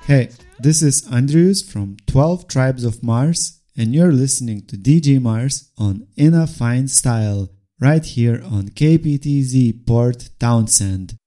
Hey, this is Andrews from 12 Tribes of Mars, and you're listening to DJ Mars on In a Fine Style, right here on KPTZ Port Townsend.